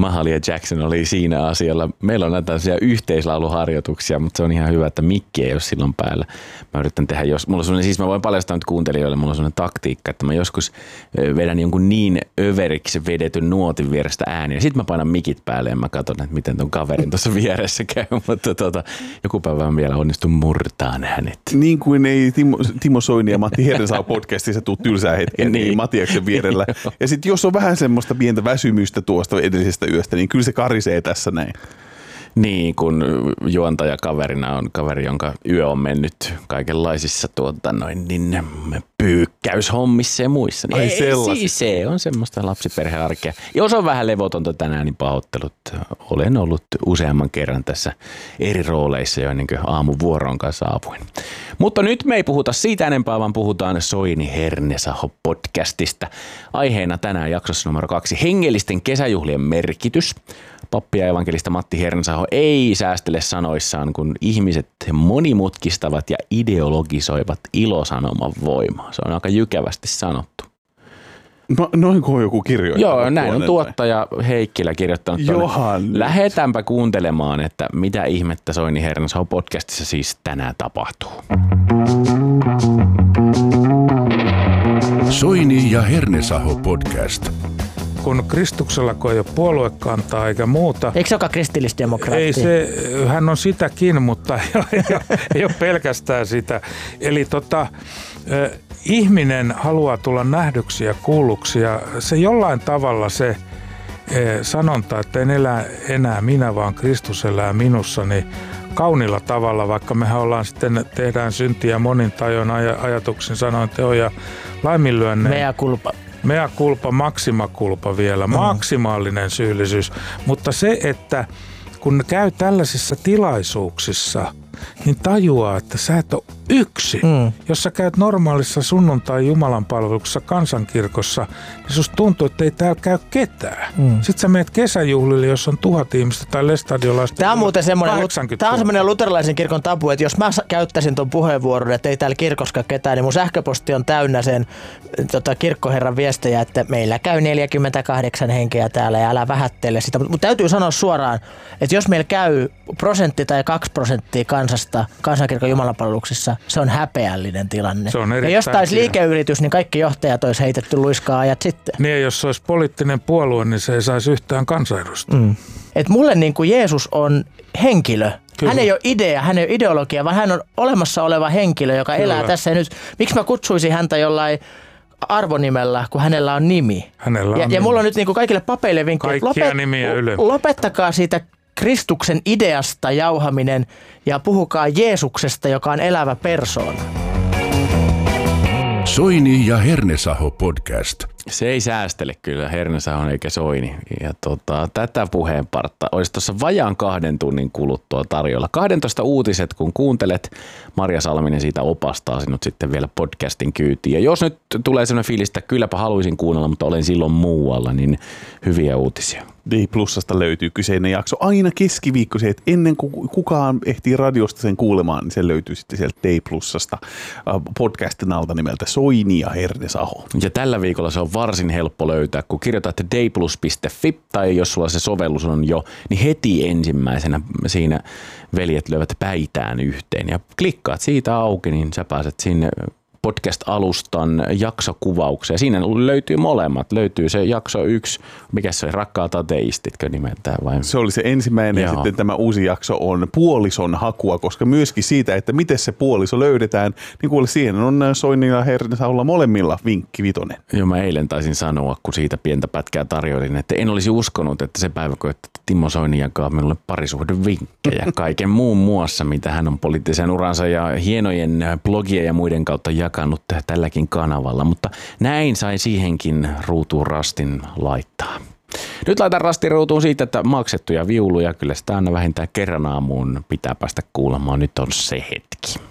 Mahali ja Jackson oli siinä asialla. Meillä on näitä tällaisia yhteislauluharjoituksia, mutta se on ihan hyvä, että mikki ei ole silloin päällä. Mä yritän tehdä, mä voin paljastaa nyt kuuntelijoille, mulla on sellainen taktiikka, että mä joskus vedän jonkun niin överiksi vedetyn nuotin vierestä ääniä. Sitten mä painan mikit päälle ja mä katson, että miten ton kaverin tuossa vieressä käy, mutta joku päivä vielä onnistun murtaan hänet. Niin kuin ei Timo Soini ja Matti Hernesaho podcastissa tuu tylsää hetkeä niin Matiaksen vierellä. Ja sitten jos on vähän semmoista pientä väsymystä tuosta edellisestä yöstä, niin kyllä se karisee tässä näin. Niin, kun juontajakaverina on kaveri, jonka yö on mennyt kaikenlaisissa pyykkäyshommissa ja muissa. Niin siis se on semmoista lapsiperhearkea. Jos on vähän levotonta tänään, niin pahoittelut. Olen ollut useamman kerran tässä eri rooleissa jo ennen kuin aamuvuoroon kanssa saavuin. Mutta nyt me ei puhuta siitä enempää, vaan puhutaan Soini Hernesaho podcastista. Aiheena tänään jaksossa numero 2, hengellisten kesäjuhlien merkitys. Pappi ja evankelista Matti Hernesaho ei säästele sanoissaan, kun ihmiset monimutkistavat ja ideologisoivat ilosanoman voimaa. Se on aika jykevästi sanottu. Noin kuin joku kirjoittanut. Joo, näin on tuottaja Heikkilä kirjoittanut. Lähdetäänpä kuuntelemaan, että mitä ihmettä Soini Hernesaho podcastissa siis tänään tapahtuu. Soini ja Hernesaho podcast. Kun Kristuksella kun ei ole puoluekantaa eikä muuta. Eikö se olekaan kristillisdemokraatti? Ei se, hän on sitäkin, mutta ei ole pelkästään sitä. Eli ihminen haluaa tulla nähdyksi ja kuulluksi ja se jollain tavalla se sanonta, että en elä enää minä, vaan Kristus elää minussa, niin kaunilla tavalla, vaikka mehän ollaan sitten, tehdään syntiä monin tajon ajatuksin, sanoin, teon ja laiminlyönneen. Mea culpa, maxima culpa vielä, maksimaalinen syyllisyys. Mutta se, että kun käy tällaisissa tilaisuuksissa, niin tajuaa, että sä et ole yksin. Jos sä käyt normaalissa sunnuntai-jumalanpalveluksessa kansankirkossa, niin susta tuntuu, että ei täällä käy ketään. Sitten sä meet kesäjuhlille, jos on 1000 ihmistä tai lestadiolaista. Tämä on muuten semmoinen luterilaisen kirkon tabu, että jos mä käyttäisin ton puheenvuoron, että ei täällä kirkossa ketään, niin mun sähköposti on täynnä sen kirkkoherran viestejä, että meillä käy 48 henkeä täällä ja älä vähättele sitä. Mutta täytyy sanoa suoraan, että jos meillä käy 1% tai 2% kansasta kansankirkon jumalanpalveluksissa, se on häpeällinen tilanne. Ja jos taisi liikeyritys, niin kaikki johtajat olisi heitetty luiskaa ajat sitten. Niin, jos se olisi poliittinen puolue, niin se ei saisi yhtään kansanedustajaa. Et mulle niin kuin Jeesus on henkilö. Kyllä. Hän ei ole idea, hän ei ole ideologia, vaan hän on olemassa oleva henkilö, joka elää tässä ja nyt. Miksi mä kutsuisin häntä jollain arvonimellä, kun hänellä on nimi? Ja mulla on nyt niin kuin kaikille papeille vinkki, lopettakaa siitä Kristuksen ideasta jauhaminen ja puhukaa Jeesuksesta, joka on elävä persoona. Soini ja Hernesaho podcast. Se ei säästele kyllä Hernesaho eikä Soini. Ja tätä puheenpartta olisi tuossa vajaan 2 tunnin kuluttua tarjolla. 12 uutiset, kun kuuntelet, Marja Salminen siitä opastaa sinut sitten vielä podcastin kyytiin. Ja jos nyt tulee sellainen fiilis, että kylläpä haluaisin kuunnella, mutta olen silloin muualla, niin hyviä uutisia. D-Plusasta löytyy kyseinen jakso aina keskiviikkoisin, että ennen kuin kukaan ehtii radiosta sen kuulemaan, niin se löytyy sitten sieltä D-Plusasta podcastin alta nimeltä Soini ja Hernesaho. Ja tällä viikolla se on varsin helppo löytää, kun kirjoitatte dplus.fi tai jos sulla se sovellus on jo, niin heti ensimmäisenä siinä veljet löyvät päitään yhteen ja klikkaat siitä auki, niin sä pääset sinne podcast-alustan jaksokuvaukseen. Siinä löytyy molemmat. Löytyy se jakso 1, mikä se on, Rakkaat ateistitkö nimeltään vai? Se oli se ensimmäinen ja sitten tämä uusi jakso on puolison hakua, koska myöskin siitä, että miten se puoliso löydetään, niin kuule siihen on Soini ja Hernesaholla molemmilla vinkki 5. Joo, mä eilen taisin sanoa, kun siitä pientä pätkää tarjoilin, että en olisi uskonut, että se päivä, kun Timo Soini jakaa minulle parisuhdevinkkejä kaiken muun muassa, mitä hän on poliittisen uransa ja hienojen blogien ja muiden kautta jakanut tälläkin kanavalla, mutta näin sai siihenkin ruutuun rastin laittaa. Nyt laitan rastin ruutuun siitä, että maksettuja viuluja, kyllä sitä aina vähintään kerran aamuun pitää päästä kuulemaan. Nyt on se hetki.